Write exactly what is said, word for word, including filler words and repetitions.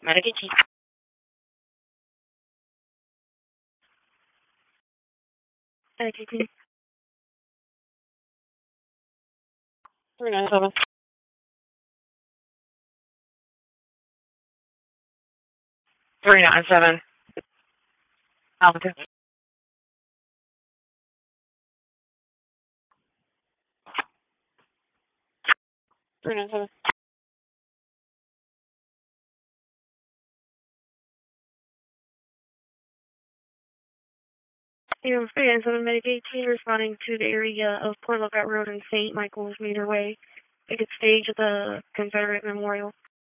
Medicaid chief. Medicaid chief. three nine seven. three nine seven. Alpha two. three nine seven. Zero three nine seven Medicaid team responding to the area of Port Lookout Road and Saint Michael's Meter Way. Picket stage at the Confederate Memorial.